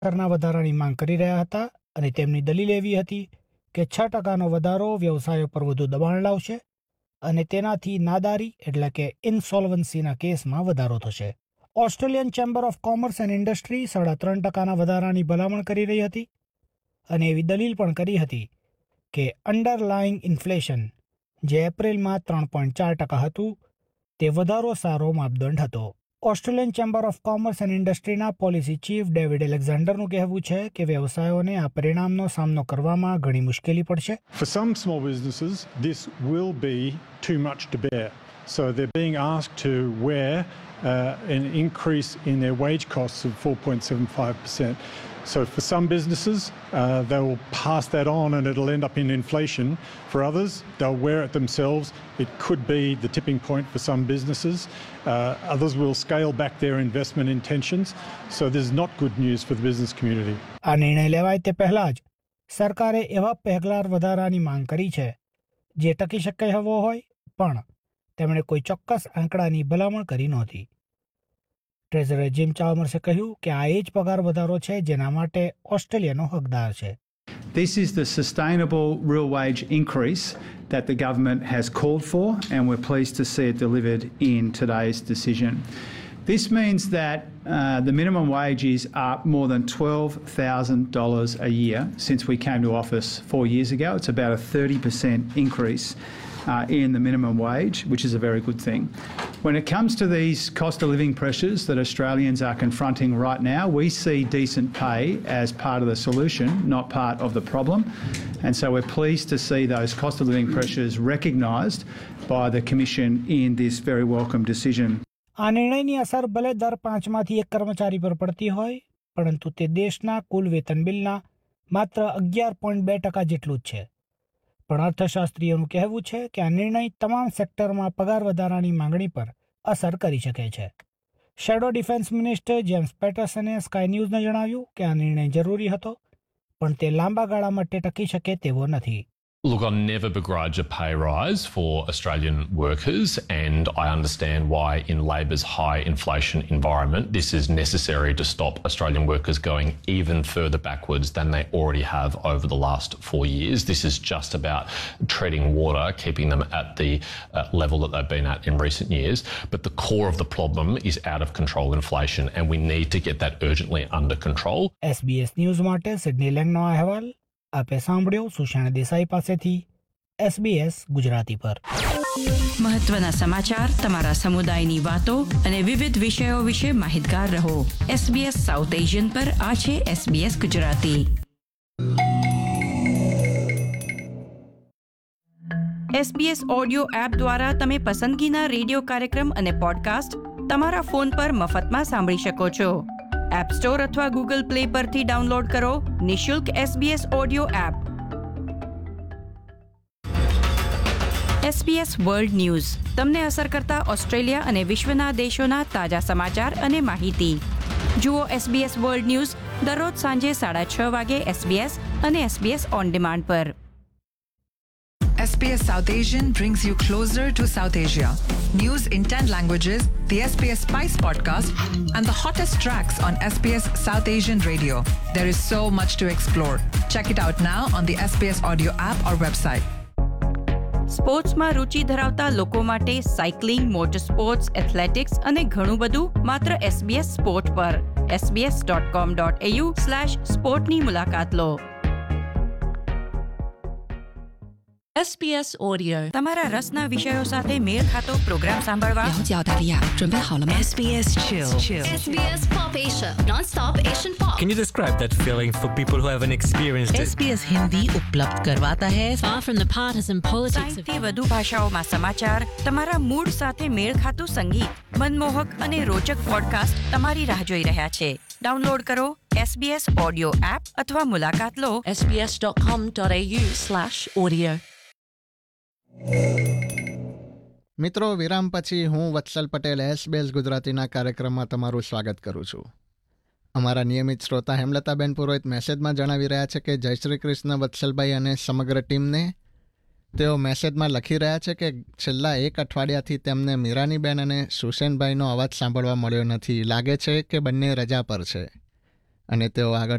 કરના વધારાની માંગ કરી રહ્યા હતા અને તેમની દલીલ એવી હતી કે 6% વધારો વ્યવસાયો પર વધુ દબાણ લાવશે અને તેનાથી નાદારી એટલે કે ઇન્સોલ્વન્સીના કેસમાં વધારો થશે. Australian chamber of commerce and industry 3.5% વધારાની ભલામણ કરી રહી હતી અને એવી દલીલ પણ કરી હતી કે અંડરલાઇંગ ઇન્ફ્લેશન, જે એપ્રિલમાં 3.4% હતું, તે વધારો સારો માપદંડ હતો. Australian chamber of commerce and ઇન્ડસ્ટ્રીના policy chief David એલેક્ઝાન્ડરનું કહેવું છે કે વ્યવસાયોને આ પરિણામનો સામનો કરવામાં ઘણી મુશ્કેલી પડશે. For some small businesses, this will be too much to bear. So they're being asked to wear an increase in their wage costs of 4.75%. So for some businesses, they will pass that on and it'll end up in inflation. For others, they'll wear it themselves. It could be the tipping point for some businesses. Others will scale back their investment intentions. So there's not good news for the business community. આ નિર્ણય લેવાય તે પહેલા જ સરકારે એવા પહેલાર વધારાની માંગ કરી છે જે ટકી શકાય એવો હોય, પણ તેમણે કોઈ ચોક્કસ આંકડાની ભલામણ કરી નહોતી. ટ્રેઝરર જીમ ચાલ્મર્સે કહ્યું કે આ એ જ પગાર વધારો છે જેના માટે ઓસ્ટ્રેલિયાનો હકદાર છે. This is the sustainable real wage increase that the government has called for, and we're pleased to see it delivered in today's decision. This means that the minimum wage is up more than $12,000 a year since we came to office 4 years ago. It's about a 30% increase in the minimum wage, which is a very good thing. When it comes to these cost of living pressures that Australians are confronting right now, we see decent pay as part of the solution, not part of the problem. And so we're pleased to see those cost of living pressures recognised by the Commission in this very welcome decision. આ નિર્ણયની અસર ભલે દર 5માંથી 1 કર્મચારી પર પડતી હોય, પરંતુ તે દેશના કુલ વેતન બિલના માત્ર 11.2% જેટલું જ છે. પણ અર્થશાસ્ત્રીઓનું કહેવું છે કે આ નિર્ણય તમામ સેક્ટરમાં પગાર વધારાની માંગણી પર અસર કરી શકે છે. Shadow defence minister James પેટરસને sky ન્યૂઝને જણાવ્યું કે આ નિર્ણય જરૂરી હતો, પણ તે લાંબા ગાળા માટે ટકી શકે તેવો નથી. Look, I'll never begrudge a pay rise for Australian workers, and I understand why in Labor's high inflation environment this is necessary to stop Australian workers going even further backwards than they already have over the last 4 years. This is just about treading water, keeping them at the level that they've been at in recent years. But the core of the problem is out of control inflation, and we need to get that urgently under control. SBS news માટે Sydney લેંગનો અહેવાલ આપે સાંભળ્યો સુષાણ દેસાઈ પાસેથી, SBS Gujarati પર. મહત્વના સમાચાર, તમારા સમુદાયની વાતો અને વિવિધ વિષયો વિશે માહિતગાર રહો. SBS સાઉથ એશિયન પર આ છે SBS Gujarati. SBS audio app દ્વારા તમે પસંદગીના રેડિયો કાર્યક્રમ અને પોડકાસ્ટ તમારા ફોન પર મફતમાં સાંભળી શકો છો. એપ સ્ટોર અથવા ગૂગલ પ્લે પરથી ડાઉનલોડ કરો નિઃશુલ્ક SBS audio app. SBS world news તમને અસર કરતા ઓસ્ટ્રેલિયા અને વિશ્વના દેશોના તાજા સમાચાર અને માહિતી. જુઓ SBS વર્લ્ડ ન્યૂઝ દરરોજ સાંજે 6:30 વાગે SBS અને SBS ઓન ડિમાન્ડ પર. SBS South Asian brings you closer to South Asia. News in 10 languages, the SBS Spice podcast, and the hottest tracks on SBS South Asian radio. There is so much to explore. Check it out now on the SBS audio app or website. સ્પોર્ટ્સમાં રુચિ ધરાવતા લોકો માટે cycling, motor sports, athletics અને ઘણું બધું માત્ર SBS sport પર. sbs.com.au/સ્પોર્ટની મુલાકાત લો. SBS Audio. તમારા રસના વિષયો સાથે મેળ ખાતો પ્રોગ્રામ સાંભળવા. 了解澳大利亚，准备好了吗 ？SBS Chill. SBS Pop Asia, non-stop Asian pop. Can you describe that feeling for people who haven't experienced it? SBS Hindi उपलब्ध करवाता है. Far from the partisan politics of 60થી વધુ ભાષાઓમાં સમાચાર, તમારા મૂડ સાથે મેળ ખાતું સંગીત, મનમોહક અને રોચક પોડકાસ્ટ તમારી રાહ જોઈ રહ્યા છે. ડાઉનલોડ કરો SBS ઓડિયો એપ અથવા મુલાકાત લો sbs.com.au/audio. મિત્રો, વિરામ પછી હું વત્સલ પટેલ SBS ગુજરાતીના કાર્યક્રમમાં તમારું સ્વાગત કરું છું. અમારા નિયમિત શ્રોતા હેમલતાબેન પુરોહિત મેસેજમાં જણાવી રહ્યા છે કે જય શ્રી કૃષ્ણ વત્સલભાઈ અને સમગ્ર ટીમને. તેઓ મેસેજમાં લખી રહ્યા છે કે છેલ્લા 1 અઠવાડિયાથી તેમને મીરાનીબેન અને સુસેનભાઈનો અવાજ સાંભળવા મળ્યો નથી. લાગે છે કે બંને રજા પર છે. અને તેઓ આગળ